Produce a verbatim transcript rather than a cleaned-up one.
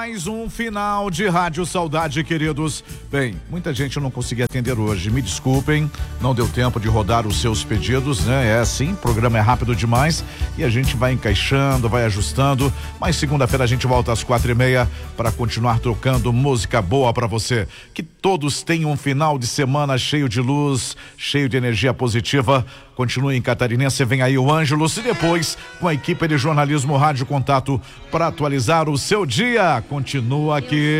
Mais um final de Rádio Saudade, queridos. Bem, muita gente eu não consegui atender hoje, me desculpem, não deu tempo de rodar os seus pedidos, né? É assim, o programa é rápido demais e a gente vai encaixando, vai ajustando, mas segunda-feira a gente volta às quatro e meia para continuar trocando música boa para você. Que todos tenham um final de semana cheio de luz, cheio de energia positiva. Continue em Catarinense, vem aí o Ângelos e depois com a equipe de jornalismo Rádio Contato para atualizar o seu dia. Continua aqui.